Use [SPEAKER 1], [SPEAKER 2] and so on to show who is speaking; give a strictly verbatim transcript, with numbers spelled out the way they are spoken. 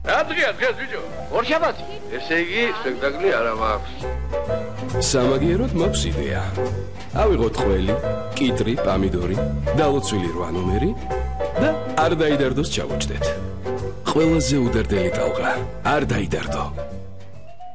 [SPEAKER 1] რა დღეა დღეს ბიჭო? ორშაბათი. ესე იგი, სპექტაკლი არა მაქვს.
[SPEAKER 2] სამაგიეროდ მაქვს იდეა. ავიღოთ ყველი, კიტრი, პამიდორი, დალოცვილი რვა ნომერი და არ დაიდარდოს ჩავუჯდეთ. ყველაზე უდარდელი ტალღა, არ დაიდარდო.